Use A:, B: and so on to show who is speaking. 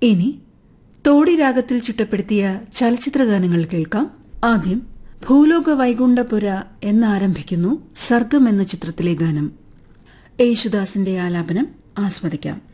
A: ഇനി തോടി രാഗത്തിൽ ചിട്ടപ്പെടുത്തിയ ചലച്ചിത്രഗാനങ്ങൾ കേൾക്കാം. ആദ്യം ഭൂലോക വൈകുണ്ഠപുര എന്നാരംഭിക്കുന്നു സർഗം എന്ന ചിത്രത്തിലെ ഗാനം. യേശുദാസിന്റെ ആലാപനം ആസ്വദിക്കാം.